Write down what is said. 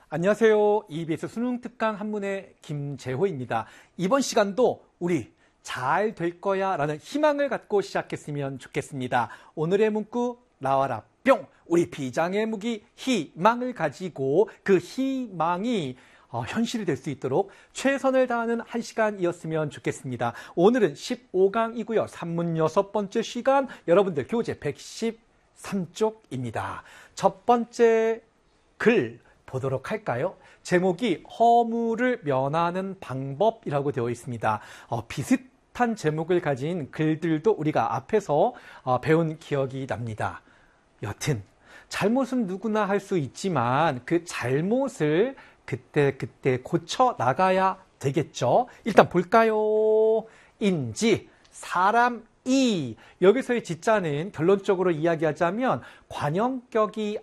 안녕하세요. EBS 수능 특강 한문의 김재호입니다. 이번 시간도 우리 잘 될 거야 라는 희망을 갖고 시작했으면 좋겠습니다. 오늘의 문구 나와라 뿅! 우리 비장의 무기 희망을 가지고 그 희망이 현실이 될 수 있도록 최선을 다하는 한 시간이었으면 좋겠습니다. 오늘은 15강이고요. 산문 6번째 시간, 여러분들 교재 113쪽입니다. 첫 번째 글 보도록 할까요? 제목이 허무를 면하는 방법이라고 되어 있습니다. 비슷한 제목을 가진 글들도 우리가 앞에서 배운 기억이 납니다. 여튼 잘못은 누구나 할 수 있지만 그 잘못을 그때 고쳐 나가야 되겠죠. 일단 볼까요? 인지, 사람, 이. 여기서의 지자는 결론적으로 이야기하자면 관형격이